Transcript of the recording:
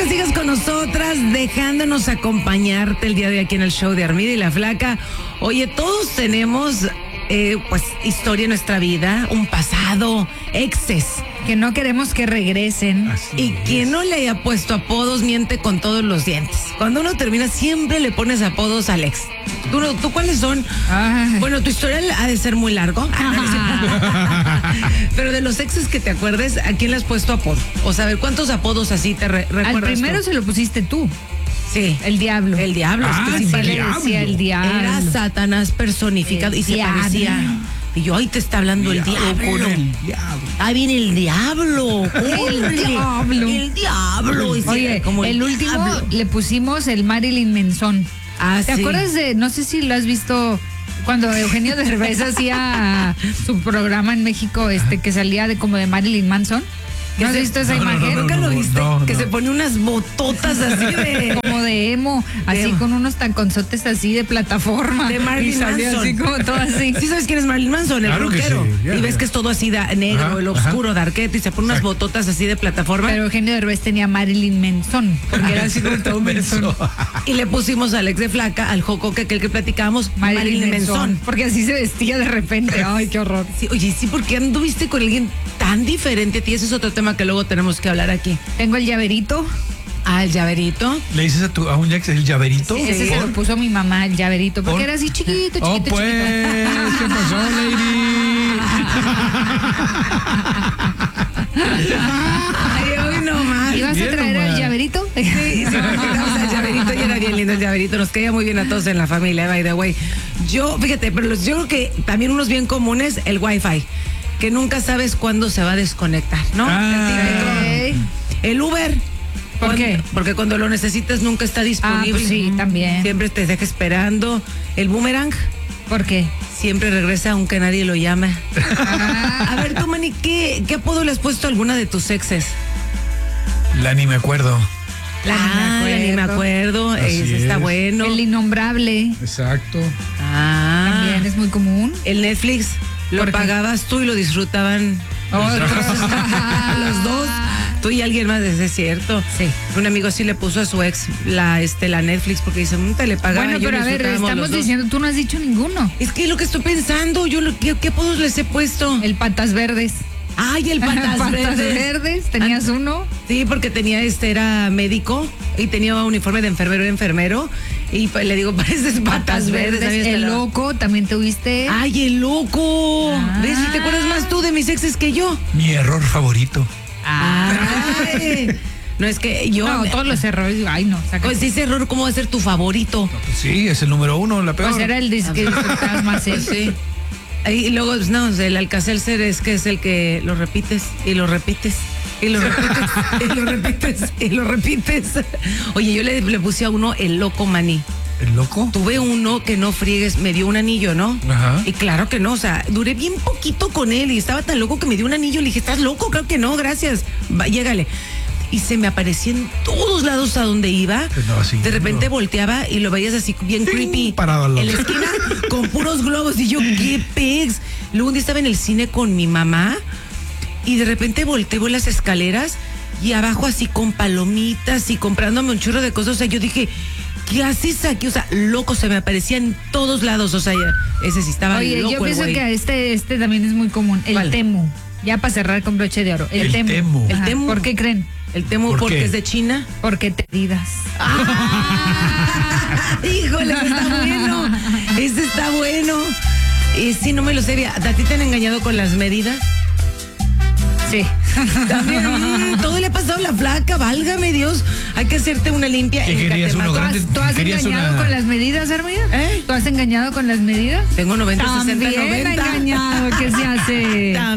que sigas con nosotras, dejándonos acompañarte el día de hoy aquí en el show de Armida y la Flaca. Oye, todos tenemos, pues, historia en nuestra vida, un pasado, exes. Que no queremos que regresen. Y quien no le haya puesto apodos miente con todos los dientes. Cuando uno termina siempre le pones apodos al ex. ¿Tú cuáles son? Ay. Bueno, tu historial ha de ser muy largo. Pero de los exes que te acuerdes, ¿a quién le has puesto apodo? O sea, a ver, ¿cuántos apodos así te recuerdas? Al primero tú? se lo pusiste tú. Sí. El diablo. El diablo. Sí, es que le decía el diablo. Era Satanás personificado y se parecía. Y yo, ahí te está hablando el diablo. El diablo. Ahí viene el diablo. El diablo. El diablo. Y sí, Oye, como el último diablo. le pusimos el Marilyn Manson. Ah, ¿Te sí. acuerdas de, no sé si lo has visto, cuando Eugenio Derbez hacía su programa en México, que salía de como de Marilyn Manson? ¿No has visto esa imagen? ¿Nunca lo viste? no. Que se pone unas bototas así de... Como de emo, así emo. con unos taconzotes así de plataforma. De Marilyn y salía Manson. así como todo así. ¿Sí sabes quién es Marilyn Manson? El Claro que rockero. sí, ya, y ves ya. que es todo así de negro, Ajá, el oscuro, darquete, y se pone unas bototas así de plataforma. Pero Eugenio Derbez tenía Marilyn Manson, porque era así como todo Manson. Y le pusimos a Alex de Flaca, al Jocoque, aquel que platicábamos, Marilyn Manson. Porque así se vestía de repente. Ay, qué horror. Sí, oye, sí, ¿por qué anduviste con alguien tan diferente a ti? Ese es otro tema que luego tenemos que hablar aquí. Tengo el llaverito. Ah, el llaverito. ¿Le dices a un ex el llaverito? Ese se lo puso mi mamá, el llaverito, porque era así chiquito, Oh, chiquito, pues, chiquito. ¿qué pasó, lady? Ay, hoy no más. ¿Ibas a Bien traer nomás. el llaverito? Sí, quitamos al llaverito y era bien lindo el llaverito. Nos caía muy bien a todos en la familia, by the way. Yo, fíjate, pero yo creo que también unos bien comunes, el Wi-Fi, que nunca sabes cuándo se va a desconectar, ¿no? Ok. El Uber. ¿Por qué? Porque cuando lo necesitas nunca está disponible. pues sí, también. Siempre te deja esperando. El Boomerang ¿Por qué? siempre regresa aunque nadie lo llame. A ver, tú, Manny, ¿qué apodo le has puesto a alguna de tus exes? La ni me acuerdo. Ni me acuerdo. Así Ese está es. bueno. El innombrable Exacto. también es muy común. El Netflix lo ¿Por qué? pagabas tú y lo disfrutaban los dos. Tú y alguien más, es cierto. Sí. Un amigo sí le puso a su ex la Netflix porque dice, te le pagaba. Bueno, yo pero a ver, disfrutábamos estamos los dos". diciendo, tú no has dicho ninguno. Es que lo que estoy pensando, ¿qué apodos les he puesto? El patas verdes. Ay, el patas verdes. ¿Tenías uno? Sí, porque tenía era médico y tenía uniforme de enfermero. Y pues, le digo, pareces patas verdes. ¿sabías? El loco, también tuviste. Ay, el loco. Ah. ¿Ves? ¿Te acuerdas más tú de mis exes que yo? Mi error favorito. Ay. No, es que yo... No, todos los errores. Ay, no. Pues ese error, ¿cómo va a ser tu favorito? Pues sí, es el número 1, la peor. Pues era el que disfrutabas más. Sí. Y luego, no, el Alka-Seltzer es que es el que lo repites y lo repites y lo repites y lo repites y lo repites. Oye, yo le puse a uno el loco maní. ¿El loco? Tuve uno que no friegues, me dio un anillo, ¿no? Ajá. Y claro que no, o sea, duré bien poquito con él y estaba tan loco que me dio un anillo. Le dije, ¿estás loco? Claro que no, gracias. Llégale. Y se me aparecía en todos lados a donde iba. Pues no, sí, de repente no. volteaba y lo veías así bien creepy. Parado al lado. En la esquina con puros globos. Y yo, ¿qué pex? Luego un día estaba en el cine con mi mamá y de repente volteo en las escaleras y abajo así con palomitas y comprándome un churro de cosas. O sea, yo dije, ¿qué haces aquí? O sea, loco, se me aparecía en todos lados. O sea, ese sí estaba Oye, loco. yo pienso el güey. que este también es muy común. El ¿Cuál? temu. Ya para cerrar con broche de oro. El El temu. temu. El temu. ¿Por qué creen? El temo ¿Por porque qué? es de China. Porque te didas. Híjole, ese está bueno. Ese está bueno. Sí, no me lo sé. ¿A ti te han engañado con las medidas? Sí. También, todo le ha pasado a la Flaca, válgame Dios. Hay que hacerte una limpia ¿Qué en querías, uno Catemaco. grande? ¿Tú has ¿Querías engañado una- con las medidas, Armida? ¿Eh? ¿Tú has engañado con las medidas? Tengo 90, 60, También 90. engañado, ¿qué se hace?